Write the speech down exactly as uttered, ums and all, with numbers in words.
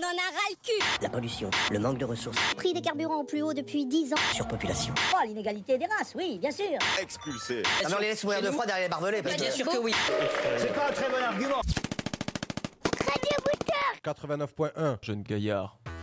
en a ras le cul. La pollution, le manque de ressources, Prix des carburants au plus haut depuis dix ans. surpopulation. Oh, l'inégalité des races, oui, bien sûr. Expulsé. Ah non, on les laisse mourir de froid derrière les barbelés parce que... Bien sûr que oui. C'est pas un très bon argument. Radio Booster. quatre-vingt-neuf point un. Jeune gaillard.